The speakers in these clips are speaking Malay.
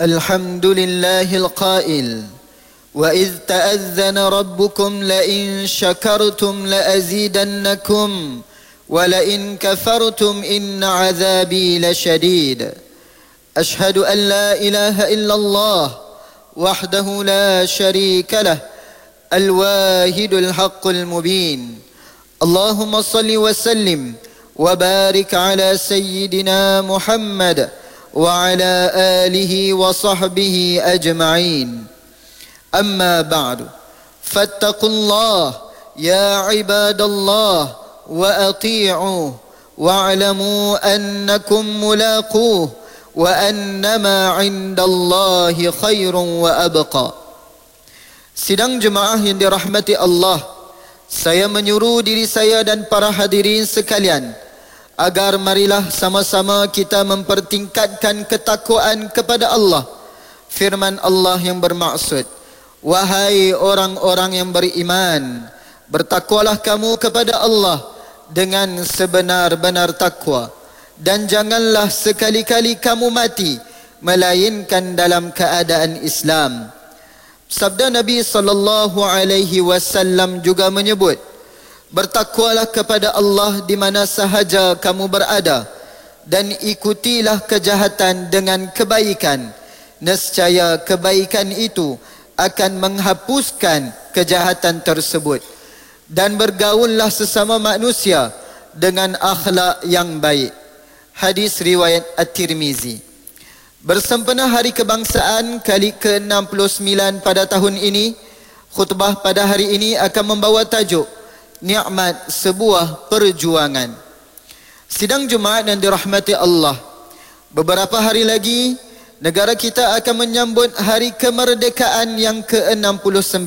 الحمد لله القائل وإذ تأذن ربكم لئن شكرتم لأزيدنكم ولئن كفرتم إن عذابي لشديد أشهد أن لا إله إلا الله وحده لا شريك له الواحد الحق المبين اللهم صل وسلم وبارك على سيدنا محمد وعلى آله وصحبه أجمعين أما بعد فاتقوا الله يا عباد الله وأطيعوه واعلموا أنكم ملاقوه وأنما عند الله خير وأبقى. Sidang jemaah yang dirahmati Allah, saya menyuruh diri saya dan para hadirin sekalian agar marilah sama-sama kita mempertingkatkan ketakwaan kepada Allah. Firman Allah yang bermaksud, wahai orang-orang yang beriman, bertakwalah kamu kepada Allah dengan sebenar-benar takwa, dan janganlah sekali-kali kamu mati melainkan dalam keadaan Islam. Sabda Nabi sallallahu alaihi wasallam juga menyebut, bertakwalah kepada Allah di mana sahaja kamu berada, dan ikutilah kejahatan dengan kebaikan. Nescaya kebaikan itu akan menghapuskan kejahatan tersebut. Dan bergaullah sesama manusia dengan akhlak yang baik. Hadis riwayat At-Tirmizi. Bersempena Hari Kebangsaan kali ke-69 pada tahun ini, khutbah pada hari ini akan membawa tajuk Nikmat Sebuah Perjuangan. Sidang Jumaat yang dirahmati Allah, beberapa hari lagi negara kita akan menyambut Hari Kemerdekaan yang ke-69.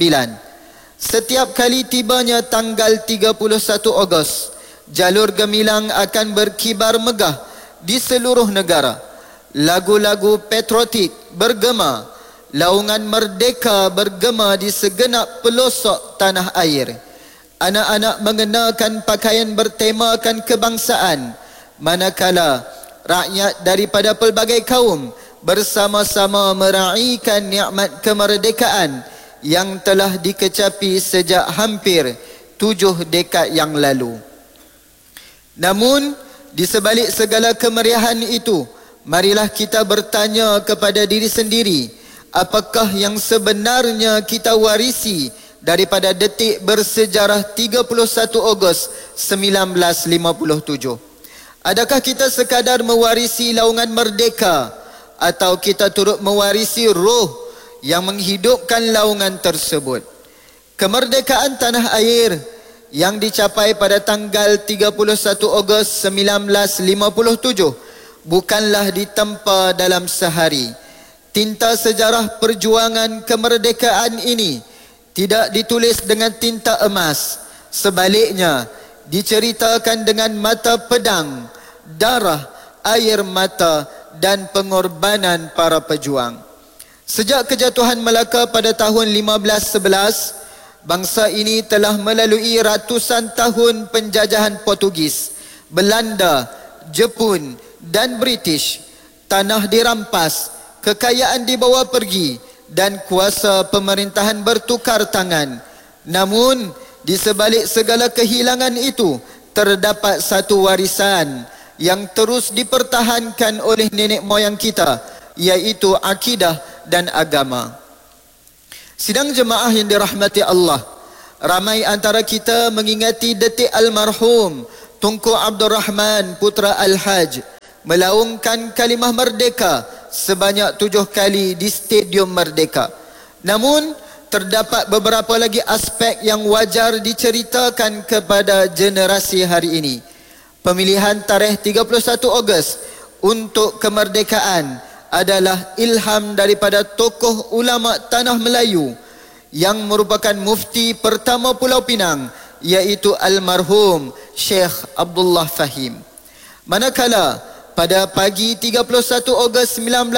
Setiap kali tibanya tanggal 31 Ogos, jalur gemilang akan berkibar megah di seluruh negara. Lagu-lagu patriotik bergema, laungan merdeka bergema di segenap pelosok tanah air. Anak-anak mengenakan pakaian bertemakan kebangsaan, manakala rakyat daripada pelbagai kaum bersama-sama meraihkan nikmat kemerdekaan yang telah dikecapi sejak hampir 7 dekad yang lalu. Namun, di sebalik segala kemeriahan itu, marilah kita bertanya kepada diri sendiri, apakah yang sebenarnya kita warisi daripada detik bersejarah 31 Ogos 1957? Adakah kita sekadar mewarisi laungan merdeka, atau kita turut mewarisi roh yang menghidupkan laungan tersebut? Kemerdekaan tanah air yang dicapai pada tanggal 31 Ogos 1957 bukanlah ditempa dalam sehari. Tinta sejarah perjuangan kemerdekaan ini tidak ditulis dengan tinta emas. Sebaliknya, diceritakan dengan mata pedang, darah, air mata dan pengorbanan para pejuang. Sejak kejatuhan Melaka pada tahun 1511, bangsa ini telah melalui ratusan tahun penjajahan Portugis, Belanda, Jepun dan British. Tanah dirampas, kekayaan dibawa pergi, dan kuasa pemerintahan bertukar tangan. Namun, di sebalik segala kehilangan itu, terdapat satu warisan yang terus dipertahankan oleh nenek moyang kita, iaitu akidah dan agama. Sidang jemaah yang dirahmati Allah, ramai antara kita mengingati detik almarhum Tunku Abdul Rahman Putra Al-Haj melaungkan kalimah merdeka sebanyak 7 kali di Stadium Merdeka. Namun, terdapat beberapa lagi aspek yang wajar diceritakan kepada generasi hari ini. Pemilihan tarikh 31 Ogos untuk kemerdekaan adalah ilham daripada tokoh ulama tanah Melayu yang merupakan mufti pertama Pulau Pinang, iaitu almarhum Syekh Abdullah Fahim. Manakala pada pagi 31 Ogos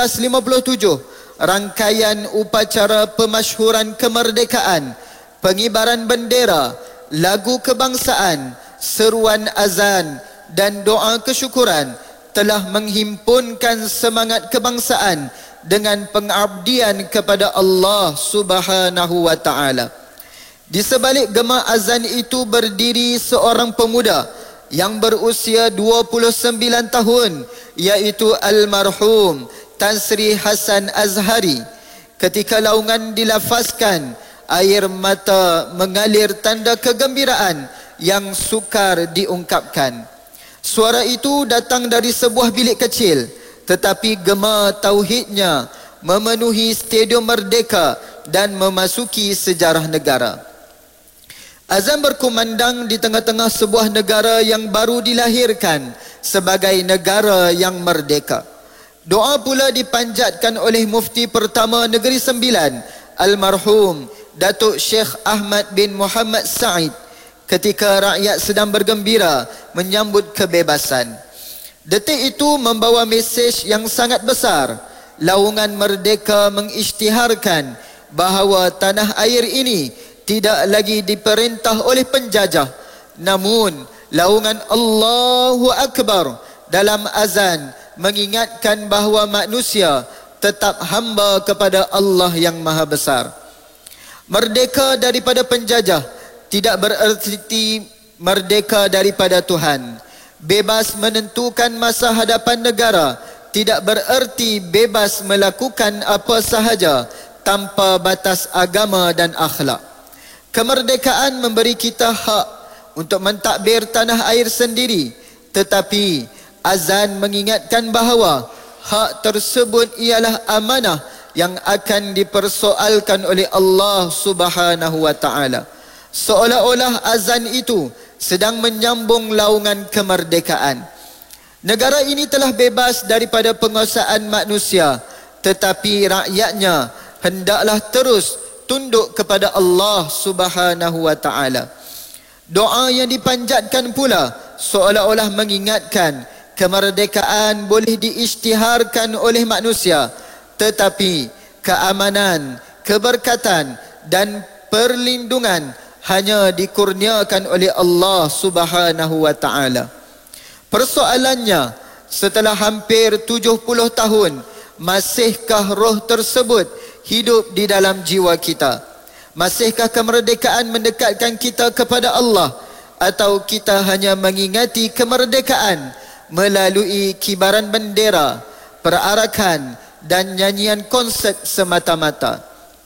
1957, rangkaian upacara pemasyhuran kemerdekaan, pengibaran bendera, lagu kebangsaan, seruan azan dan doa kesyukuran telah menghimpunkan semangat kebangsaan dengan pengabdian kepada Allah Subhanahu wa taala. Di sebalik gema azan itu berdiri seorang pemuda yang berusia 29 tahun, iaitu almarhum Tan Sri Hasan Azhari. Ketika laungan dilafazkan, air mata mengalir tanda kegembiraan yang sukar diungkapkan. Suara itu datang dari sebuah bilik kecil, tetapi gema tauhidnya memenuhi Stadium Merdeka dan memasuki sejarah negara. Azan berkumandang di tengah-tengah sebuah negara yang baru dilahirkan sebagai negara yang merdeka. Doa pula dipanjatkan oleh Mufti pertama Negeri Sembilan, almarhum Datuk Sheikh Ahmad bin Muhammad Said, ketika rakyat sedang bergembira menyambut kebebasan. Detik itu membawa mesej yang sangat besar. Laungan merdeka mengisytiharkan bahawa tanah air ini tidak lagi diperintah oleh penjajah, namun laungan Allahu Akbar dalam azan mengingatkan bahawa manusia tetap hamba kepada Allah yang Maha Besar. Merdeka daripada penjajah tidak bererti merdeka daripada Tuhan. Bebas menentukan masa hadapan negara tidak bererti bebas melakukan apa sahaja tanpa batas agama dan akhlak. Kemerdekaan memberi kita hak untuk mentadbir tanah air sendiri, tetapi azan mengingatkan bahawa hak tersebut ialah amanah yang akan dipersoalkan oleh Allah Subhanahu wa taala. Seolah-olah azan itu sedang menyambung laungan kemerdekaan. Negara ini telah bebas daripada penguasaan manusia, tetapi rakyatnya hendaklah terus tunduk kepada Allah Subhanahu wa taala. Doa yang dipanjatkan pula seolah-olah mengingatkan kemerdekaan boleh diisytiharkan oleh manusia, tetapi keamanan, keberkatan dan perlindungan hanya dikurniakan oleh Allah Subhanahu wa taala. Persoalannya, setelah hampir 70 tahun, masihkah roh tersebut hidup di dalam jiwa kita? Masihkah kemerdekaan mendekatkan kita kepada Allah, atau kita hanya mengingati kemerdekaan melalui kibaran bendera, perarakan dan nyanyian konsert semata-mata?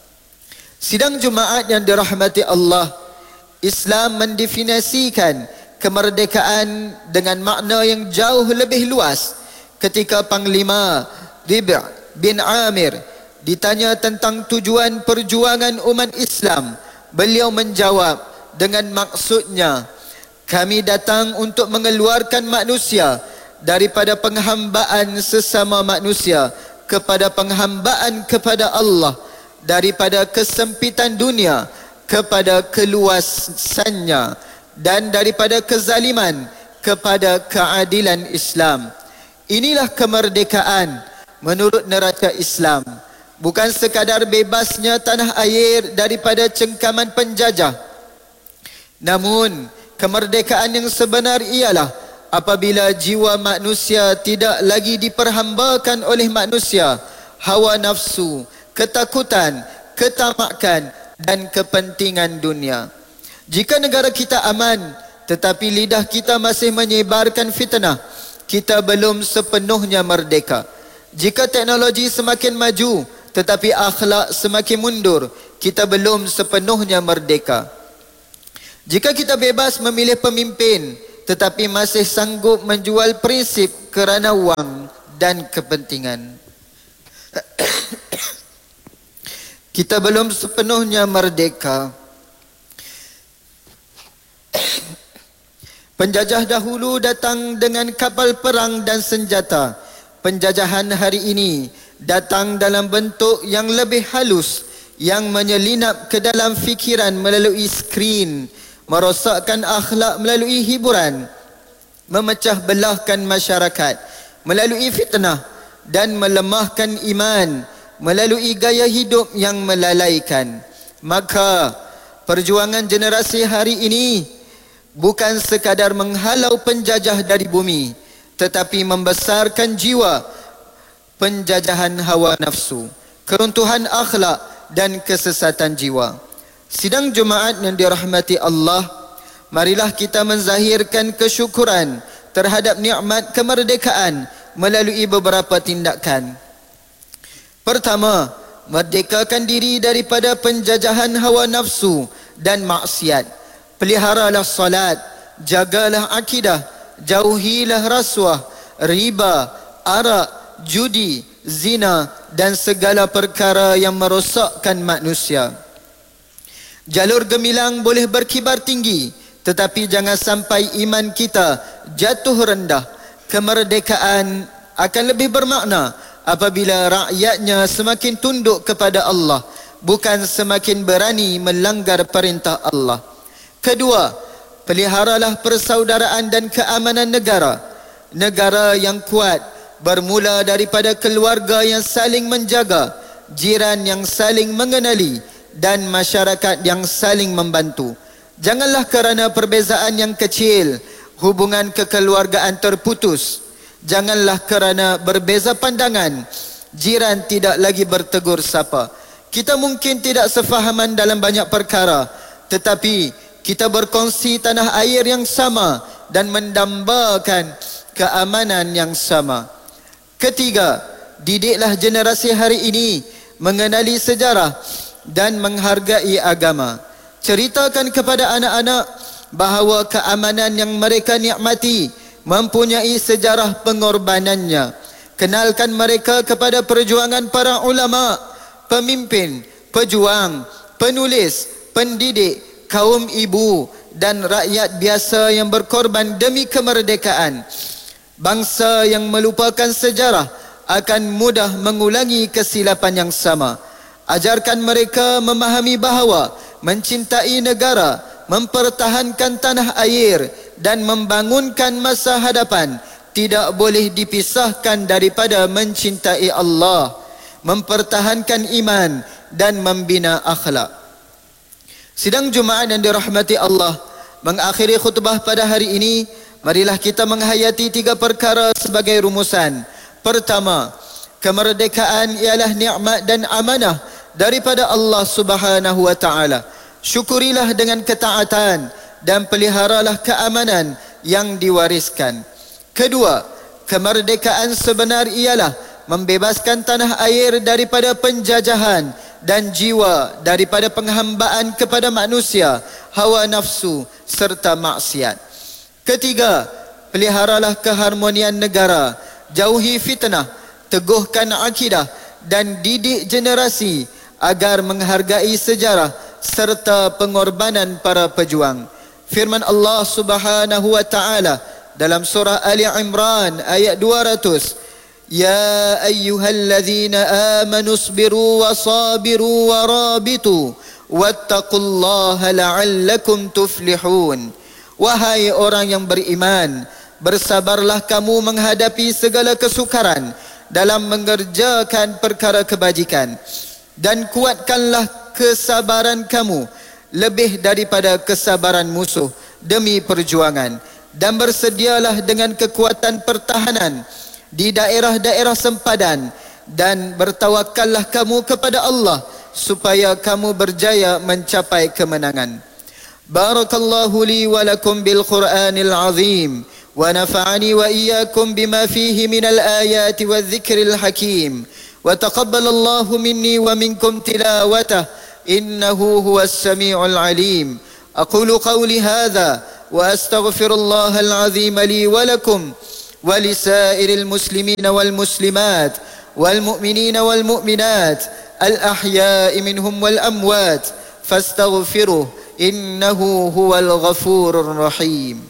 Sidang Jumaat yang dirahmati Allah, Islam mendefinisikan kemerdekaan dengan makna yang jauh lebih luas. Ketika Panglima Rib'i bin Amir ditanya tentang tujuan perjuangan umat Islam, beliau menjawab dengan maksudnya, kami datang untuk mengeluarkan manusia daripada penghambaan sesama manusia kepada penghambaan kepada Allah, daripada kesempitan dunia kepada keluasannya, dan daripada kezaliman kepada keadilan Islam. Inilah kemerdekaan menurut neraca Islam. Bukan sekadar bebasnya tanah air daripada cengkaman penjajah, namun kemerdekaan yang sebenar ialah apabila jiwa manusia tidak lagi diperhambakan oleh manusia, hawa nafsu, ketakutan, ketamakan dan kepentingan dunia. Jika negara kita aman tetapi lidah kita masih menyebarkan fitnah, kita belum sepenuhnya merdeka. Jika teknologi semakin maju tetapi akhlak semakin mundur, kita belum sepenuhnya merdeka. Jika kita bebas memilih pemimpin tetapi masih sanggup menjual prinsip kerana wang dan kepentingan, kita belum sepenuhnya merdeka. Penjajah dahulu datang dengan kapal perang dan senjata. Penjajahan hari ini datang dalam bentuk yang lebih halus, yang menyelinap ke dalam fikiran melalui skrin, merosakkan akhlak melalui hiburan, memecah belahkan masyarakat melalui fitnah, dan melemahkan iman melalui gaya hidup yang melalaikan. Maka perjuangan generasi hari ini bukan sekadar menghalau penjajah dari bumi, tetapi membesarkan jiwa penjajahan hawa nafsu, keruntuhan akhlak dan kesesatan jiwa. Sidang Jumaat yang dirahmati Allah, marilah kita menzahirkan kesyukuran terhadap nikmat kemerdekaan melalui beberapa tindakan. Pertama, merdekakan diri daripada penjajahan hawa nafsu dan maksiat. Peliharalah salat, jagalah akidah, jauhilah rasuah, riba, arak, judi, zina dan segala perkara yang merosakkan manusia. Jalur gemilang boleh berkibar tinggi, tetapi jangan sampai iman kita jatuh rendah. Kemerdekaan akan lebih bermakna apabila rakyatnya semakin tunduk kepada Allah, bukan semakin berani melanggar perintah Allah. Kedua, peliharalah persaudaraan dan keamanan negara. Negara yang kuat bermula daripada keluarga yang saling menjaga, jiran yang saling mengenali dan masyarakat yang saling membantu. Janganlah kerana perbezaan yang kecil hubungan kekeluargaan terputus. Janganlah kerana berbeza pandangan jiran tidak lagi bertegur sapa. Kita mungkin tidak sefahaman dalam banyak perkara, tetapi kita berkongsi tanah air yang sama dan mendambakan keamanan yang sama. Ketiga, didiklah generasi hari ini mengenali sejarah dan menghargai agama. Ceritakan kepada anak-anak bahawa keamanan yang mereka nikmati mempunyai sejarah pengorbanannya. Kenalkan mereka kepada perjuangan para ulama, pemimpin, pejuang, penulis, pendidik, kaum ibu dan rakyat biasa yang berkorban demi kemerdekaan. Bangsa yang melupakan sejarah akan mudah mengulangi kesilapan yang sama. Ajarkan mereka memahami bahawa mencintai negara, mempertahankan tanah air dan membangunkan masa hadapan tidak boleh dipisahkan daripada mencintai Allah, mempertahankan iman dan membina akhlak. Sidang Jumaat yang dirahmati Allah, mengakhiri khutbah pada hari ini, marilah kita menghayati 3 perkara sebagai rumusan. Pertama, kemerdekaan ialah nikmat dan amanah daripada Allah Subhanahu wa taala. Syukurilah dengan ketaatan dan peliharalah keamanan yang diwariskan. Kedua, kemerdekaan sebenar ialah membebaskan tanah air daripada penjajahan dan jiwa daripada penghambaan kepada manusia, hawa nafsu serta maksiat. Ketiga, peliharalah keharmonian negara, jauhi fitnah, teguhkan akidah dan didik generasi agar menghargai sejarah serta pengorbanan para pejuang. Firman Allah Subhanahu wa taala dalam surah Ali Imran ayat 200, Ya ayyuhalladzina amanu isbiru wa sabiru wa rabitu wattaqullaha la'allakum tuflihun. Wahai orang yang beriman, bersabarlah kamu menghadapi segala kesukaran dalam mengerjakan perkara kebajikan, dan kuatkanlah kesabaran kamu lebih daripada kesabaran musuh demi perjuangan, dan bersedialah dengan kekuatan pertahanan di daerah-daerah sempadan, dan bertawakallah kamu kepada Allah supaya kamu berjaya mencapai kemenangan. Barakallahu li wa lakum bil Qur'anil azim wa nafa'ani wa iyyakum bima fihi minal ayati wadh-dhikril hakim. وتقبل الله مني ومنكم تلاوته إنه هو السميع العليم. أقول قولي هذا وأستغفر الله العظيم لي ولكم ولسائر المسلمين والمسلمات والمؤمنين والمؤمنات الأحياء منهم والأموات فاستغفروه إنه هو الغفور الرحيم.